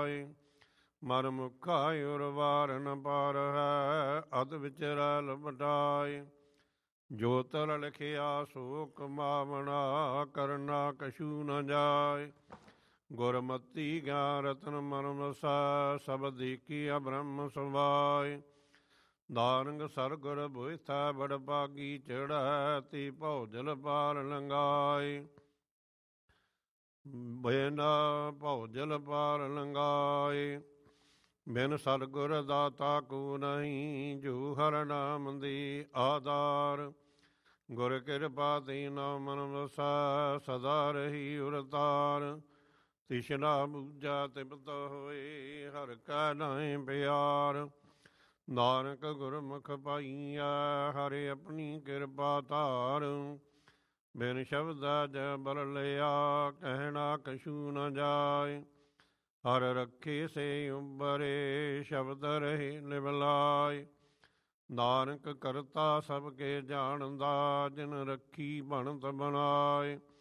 ਜਾਏ। ਮਰ ਮੁਖਾ ਉਰ ਵਾਰ ਨ ਪਾਰ ਹੈ, ਅਦ ਵਿਚਰੈ ਲਪਟਾਏ। ਜੋ ਤਲ ਲਿਖਿਆ ਸੋ ਕਮਾਵਣਾ, ਕਰਨਾ ਕਛੂ ਨ ਜਾਏ। ਗੁਰਮਤੀ ਗਿਆਨ ਰਤਨ ਮਰਮ ਵਸੈ, ਸਬਦ ਏਕੀਆ ਬ੍ਰਹਮ ਸਮਾਏ। ਨਾਨਕ ਸਰਗੁਰ ਬੁਝਥੈ ਬੜ ਭਾਗੀ, ਚੜ੍ਹੈ ਤੀ ਭਉ ਜਲ ਪਾਰ ਲੰਘਾਏ। ਬਿਨ ਭਉ ਜਲ ਪਾਰ ਲੰਘਾਏ। ਬਿਨ ਸਤਿਗੁਰ ਦਾਤਾ ਕੋ ਨਹੀਂ, ਜੋ ਹਰਿ ਨਾਮ ਦੀ ਆਧਾਰ। ਗੁਰ ਕਿਰਪਾ ਤੇ ਨਾਮ ਮਨ ਵਸੈ, ਸਦਾ ਰਹੀ ਉਰ ਤਾਰ। ਤਿਸਨਾ ਬੂਝਾ ਤਿਪਤ ਹੋਏ, ਹਰਿ ਕੈ ਨਾਇ ਪਿਆਰ। ਨਾਨਕ ਗੁਰਮੁਖ ਪਾਈਐ, ਹਰਿ ਆਪਣੀ ਕਿਰਪਾ ਧਾਰ। ਬਿਨ ਸ਼ਬਦੈ ਜੈ ਬਲ ਲਿਆ, ਕਹਿਣਾ ਕਛੂ ਨ ਜਾਏ। ਹਰ ਰੱਖੇ ਸੇ ਉਬਰੇ, ਸ਼ਬਦ ਰਹੇ ਨਿਵਲਾਏ। ਨਾਨਕ ਕਰਤਾ ਸਭ ਕੇ ਜਾਣਦਾ, ਜਿਨ ਰੱਖੀ ਬਣਤ ਬਣਾਏ।